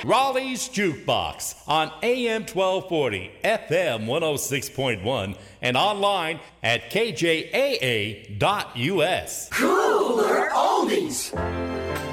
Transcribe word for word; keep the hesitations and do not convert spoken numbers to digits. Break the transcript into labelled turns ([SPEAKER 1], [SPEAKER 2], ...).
[SPEAKER 1] Raleigh's Jukebox on A M twelve forty, F M one oh six point one, and online at K J A A dot U S.
[SPEAKER 2] Cooler Oldies.